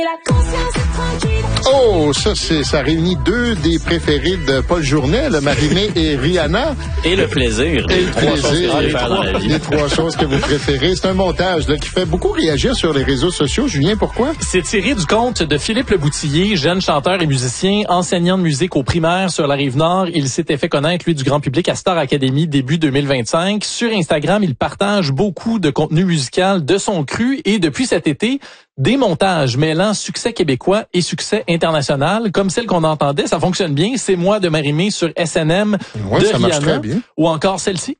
Oh, ça réunit deux des préférés de Paul Journet, le Marie-Mé et Rihanna. Et le plaisir. Et le plaisir. Les trois choses que vous préférez. C'est un montage là, qui fait beaucoup réagir sur les réseaux sociaux. Julien, pourquoi? C'est tiré du compte de Philippe Leboutillier, jeune chanteur et musicien, enseignant de musique au primaire sur la Rive-Nord. Il s'était fait connaître, lui, du grand public à Star Academy début 2025. Sur Instagram, il partage beaucoup de contenu musical de son cru et depuis cet été, des montages mêlant succès québécois et succès international, comme celle qu'on entendait, ça fonctionne bien. C'est moi de Marie-Mé sur SNM de ça marche Rihanna, très bien. ou encore celle-ci.